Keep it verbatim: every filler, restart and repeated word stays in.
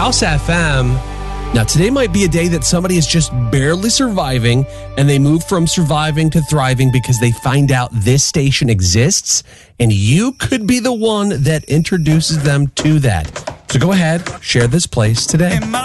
House F M. Now, today might be a day that somebody is just barely surviving, and they move from surviving to thriving because they find out this station exists, and you could be the one that introduces them to that. So go ahead, share this place today.